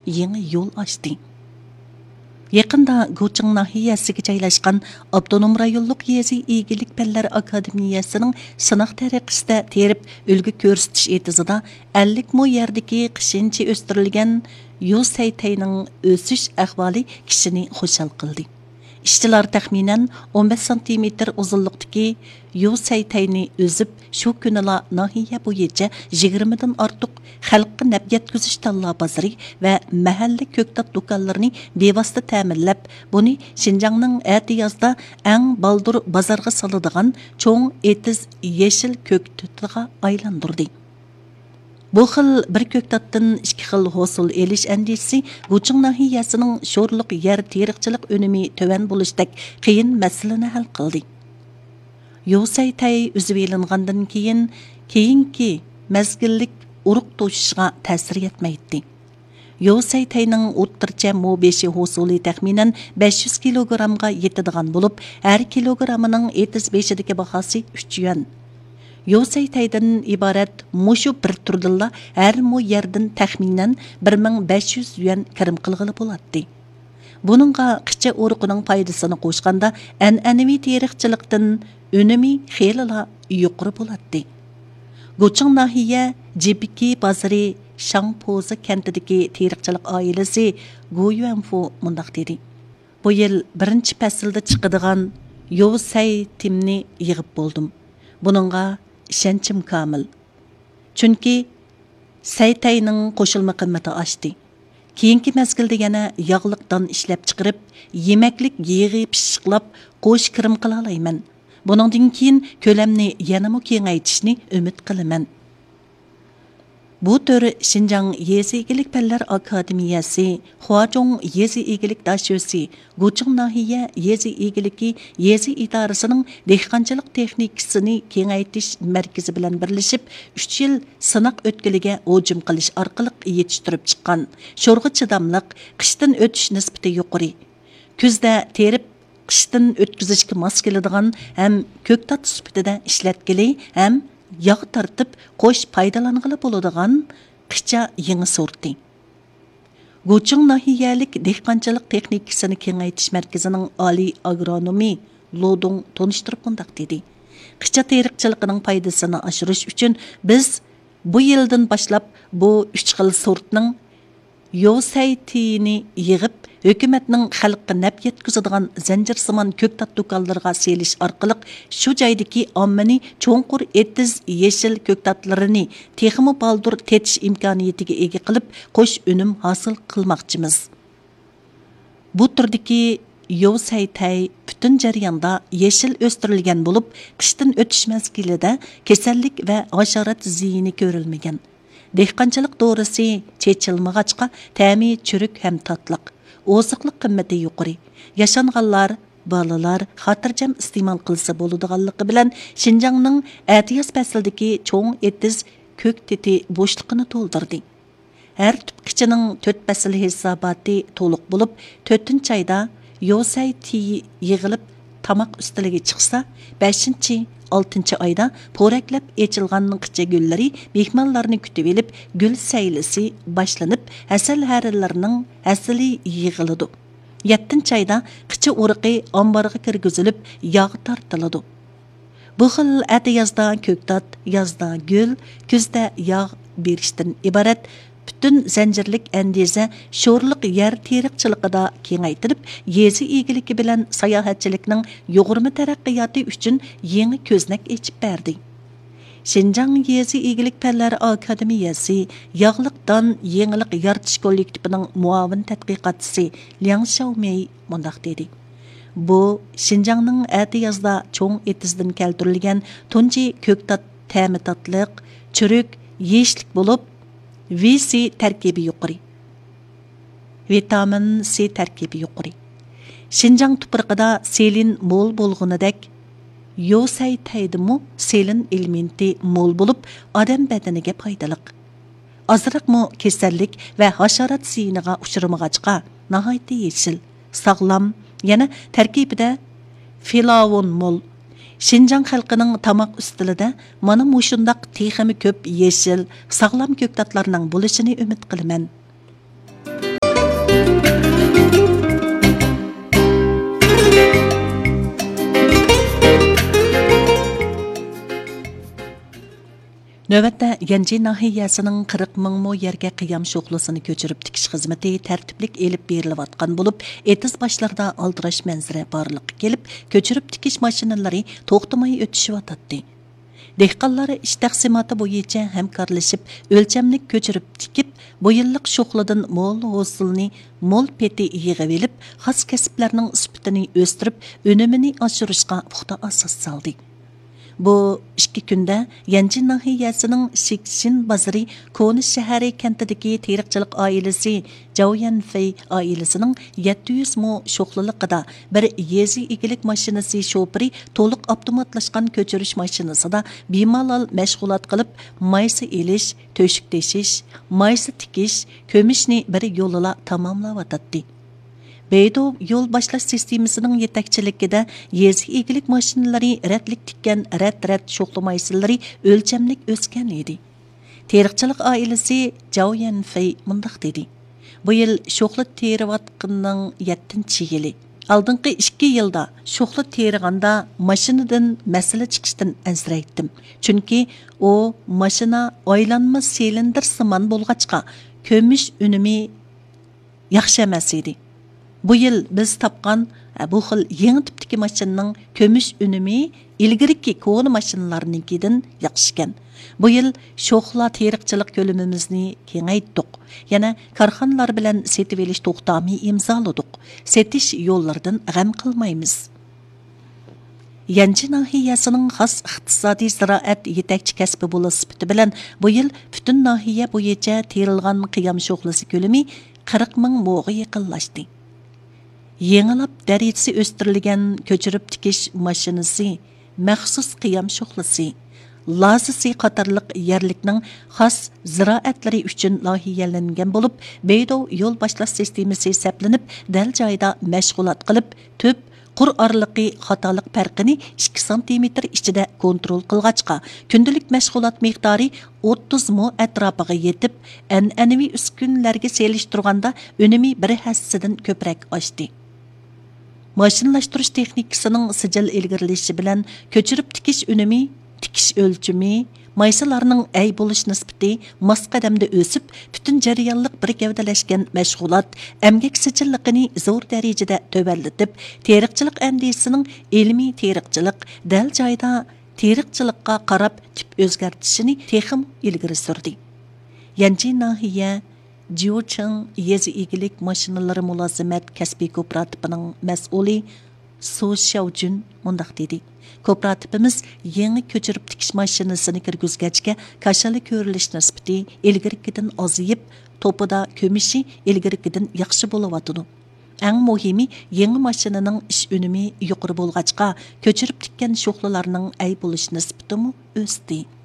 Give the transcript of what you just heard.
yangi yo'l ochdi. Yaqında Gochang nahiyasiga joylashgan Avtonom rayonluq yezi egilik fanlar akademiyasining sınaq tariqasida terib ulgu ko'rsatish etizida 50 mo yerdagi qishinchi o'stirilgan Yosaytayning o'sish ahvoli kishini xushal qildi. İşçiler təxminən 15 cm uzunluqdakı Yosaytayni özüb şu günüla nahiyə boyunca 20-dən artıq xalqqa nəb yetküzüş talla bazarı və məhəllə köktat dokanlarını bevasitə təminləb, bunu Şinjanның əti yazda ən baldur bazarğa salıdığan çoğ etiz yeşil köktütüға aylandırdı. Bu xil bir köktatdan ikki xil hosul elish andisi Gochang nahiyasining sho'rliq yer teriqchilik önemi töven bo'lishdak qiyin masalani hal qildi. Yosaytay o'zib elingandan keyinki mezgillik uruq to'shishga ta'sir etmaydi. Yosaytayning o'rtacha mo5 hosuli taxminan 500 kilogramga yetadigan bo'lib, har kilogramining 75dagi bahasi 3 yuan. Yosaytaydan ibarat mushu bir turdilla her mo yerdan taxminan 1500 yuan kirim qilg'ili bo'ladi. Buningga qicha uruqining foydasini qo'shganda an'anaviy teriqchilikdan unumi xeyla yuqori bo'ladi. Gochang nahiya Jibiki bozori Shangpoza kentidagi teriqchilik oilasi Goyuanfu mundaq dedi. Bu yil birinchi faslda chiqadigan Yosaytimni yig'ib bo'ldim. Buningga ishonchim komil. Chunki Saytayning qo'shilma qimmati oshdi. Keyingi mezgilda yana yog'liqdan ishlab chiqarib, yemaklik yig'i pishiqlab qo'sh kirim qila olayman. Buningdan keyin ko'lamni yanama kengaytirishni umid qilaman. Bu tür Şinjan Yezi İgilik Fanlar Akademiyasi, Huazhong Yezi İgilik Daşösi, Gochang nahiya Yezi İgiliki Yezi İdarəsinin dehqançılıq texnikasını kengaytish mərkəzi bilan birləşib 3 yil sınaq ötkiliga hujum qilish orqali yetishtirib chiqqan sho'rg'a chidamliq, qishdan o'tish nisbati yuqori, kuzda terib qishdan o'tkazishga mos keladigan ham ko'ktat sifatida ishlatkili ham yağ tartib qo'sh foydalanğılı bo'ladigan qicha yangi sorti. Gochang nahiyalik dehqonchilik texnikasini kengaytish markazining oliy agronomi Lodong tonishtirib bundaq dedi. Qicha teriqchiligining foydasini oshirish uchun biz bu yildan boshlab bu 3 xil sortning Yosaytini yig'ib hökumetning xalqqa nab yetkazadigan zanjirsimon ko'ktat do'konlarga selish orqali shu joydagi ommani cho'nqur etiz yeshil ko'ktatlarini texmi baldur tetish imkoniyatiga ega qilib qo'sh unum hosil qilmoqchimiz. Bu turdagi Yosaytay butun jarayonda yeshil o'stirilgan bo'lib, qishdan o'tish mezgilida kasallik va hasharot ziyini ko'rilmagan. Dehqonchilik dorisi chechilmag'achqa ta'mi churuk ham tatliq. Oziqlik qimmati yuqori. Yashanganlar, balalar xotirjam iste'mol qilsa bo'ladiganligi bilan Şinjanning atiyas faslidagi cho'ng etiz ko'k teti bo'shliqini to'ldirdi. Har tupqichining 4 fasl hisoboti to'liq bo'lib, 4-oyda Yosaytay yig'ilib tamoq ustiliga chiqsa, 5-6 oyda po'raklab echilgan qicha gullari mehmonlarni kutib elib, gul saylisi boshlanib, asal harillarning asli yig'iladi. 7-oyda qicha o'riqi omborga kirgizilib, yog' tortiladi. Bu xil ati yozda ko'ktat, yozda gul, kuzda yog' berishdan iborat bütün zanjirlik andiza sho'rliq yer teriqchiligida kengaytirib, yezi egiligi bilan sayohatchilikning yuqori taraqqiyoti uchun yangi ko'znak ochib berdi. Şinjan Yezi İgilik Fanlar Akademiyasi yog'liqdan yangilik yaratish kollektivining muavin tadqiqotchisi Liang Xiaomei mundaq dedi. Bu Şinjanning ati yozda cho'ng etizdan keltirilgan tunji ko'ktat ta'mi tatliq, churuk, yeshlik bo'lib, VC tarkibi yuqori. Vitamin C tarkibi yuqori. Şinjan tuprog'ida selin mo'l bo'lg'unidek Yosaytaydimu selin elementi mo'l bo'lib, odam badaniga foydali. Azroqmi kasallik va hasharot ziyiniga uchramag'achqa nihoyatda yeshil, sog'lom, yana tarkibida flavon mo'l. Şinjan xalqining tamoq ustilida mana mushundaq texmi ko'p yeshil, sog'lom ko'ktatlarning bo'lishini umid qilaman. Növətdə Yanji nahiyəsinin 40 ming mo yerga qiyam şoxlusini köçürüb tikiş xizmeti tərtiblik elib berilayotgan bo'lib, etiz başlarda aldirash manzara barliqqa kelib, köçürüb tikish mashinalari to'xtamay o'tishyotdi. Dehqonlar ish taqsimoti bo'yicha hamkorlashib, o'lchamlik köçürüb tikib, bu yillik şoxladan mo'l hosilni mo'l peti yig'ib elib, xos kasblarning sifatini o'stirib, unumini oshirishga puxta asos soldi. Bu 2 kunda Yanji nahiyəsinin Şikşin bazarı Koni şəhəri kəndidəki teriqçilik ailesi Zhao Yanfei ailesinin 700 mo şoxluluqda bir yezi igilik maşinası şoförü to'liq avtomatlaşqan köçürüş maşinasida bemalol məşğulat qilib, maysa elish, töşük deşish, maysa tikish, kömishni bir yo'lila tamamlayotdi. Beydo yol başlash sistemasining yetakchiligida yezi egilik mashinalari rətlik tikkan rət şoxlamaysilari o'lchamlik o'sgan edi. Teriqchilik oilasi Zhao Yanfei mundaq dedi. Bu yil şoxla terivatqinning 7-yili. Aldınqı 2 yılda şoxla teriganda mashinadan masala chiqishdan ansiraytdim. Chunki o mashina aylanma silindr simon bo'lg'achqa kömish unumi yaxshi emas edi. Bu yil biz topgan bu xil yangi tipdagi mashinaning kömish unumi ilgiriki koni mashinalarnikidan yaxshi ekan. Bu yil şoxla teriqchilik ko'lamimizni kengaytdik. Yana korxonalar bilan setib olish to'xtami imzoladik. Setish yo'llaridan g'am qilmaymiz. Yanji nahiyəsinin xas iqtisadi ziraat yetakchi kasbi bo'lib bilan bu yil butun nahiya bo'yicha terilgan qiyam şoxlasi ko'lami 40 ming mo'ga yaqinlashdi. Yengilab darajasi o'stirilgan köçürüp tikish mashinasi, maxsus qiyam şoxlasi, lazisi qatarlıq yerlikning xas ziraatlari uchun loyihalangan bo'lib, Beydo yo'l başlash sistemasi saplanib, dal joyda mashg'ulot qilib, tüp qur orliqi xatolik farqini 2 sm ichida kontrol qilg'achqa, kundalik mashg'ulot miqdori 30 mo atrofiga yetib, an'anaviy uskunlarga selishtirganda unumi bir hassidan ko'proq oshdi. Mashinlashtirish texnikasining sijil ilgirilishi bilan köçürüp tikish unumi, tikish o'lchimi, maysalarning ay bo'lish nisbati mos qadamda o'sib, butun jarayonliq bir gavdalashgan mashg'ulot emgak sijilligini zo'r darajada tövallatib, teriqchilik andisining ilmiy teriqchilik dal joyda teriqchilikqa qarab tip o'zgartishini texim ilgari surdi. Yanji nahiya Jiucheng yezi egilik mashinalari mulozimat kasbiy kooperativining mas'uli Su Xiaojun mundaq dedi. Kooperativimiz yangi köçürüp tikish mashinasini kirgizgachga kashali ko'rilish nisbati ilgirikidan ozayib, topida kömishi ilgirikidan yaxshi bo'layotdi. Eng muhimi yangi mashinaning ish unumi yuqori bo'lgachqa köçürüp tikkan sho'xlalarning ay bo'lish nisbatimi o'sdi.